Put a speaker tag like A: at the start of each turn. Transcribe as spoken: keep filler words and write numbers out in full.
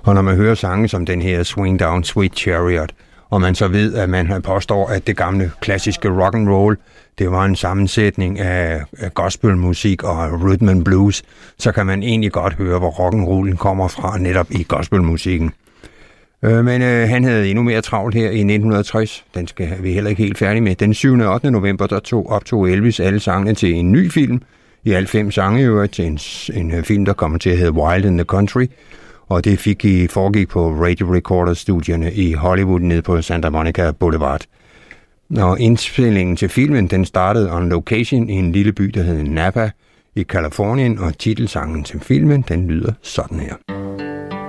A: Og når man hører sange som den her Swing Down Sweet Chariot, og man så ved, at man påstår, at det gamle klassiske rock and roll, det var en sammensætning af gospelmusik og rhythm and blues, så kan man egentlig godt høre, hvor rock'n'rollen kommer fra netop i gospelmusikken. Men øh, han havde endnu mere travlt her i nitten tres. Den skal vi heller ikke helt færdige med. Den syvende og ottende november, der tog optog Elvis alle sangene til en ny film. I alle fem sange øvrigt til en, en film, der kommer til at hedde Wild in the Country. Og det fik I, foregik på Radio Recorder-studierne i Hollywood nede på Santa Monica Boulevard. Og indspillingen til filmen, den startede on location i en lille by, der hed Napa i Californien. Og titelsangen til filmen, den lyder sådan her.